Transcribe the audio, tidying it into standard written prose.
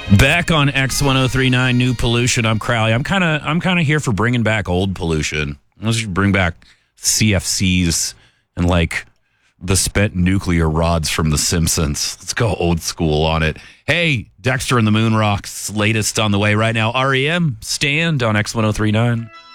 Back on X1039, new pollution. I'm Crowley. I'm kind of here for bringing back old pollution. Let's just bring back CFCs and like the spent nuclear rods from The Simpsons. Let's go old school on it. Hey, Dexter and the Moon Rocks, latest on the way right now. REM, Stand on X1039.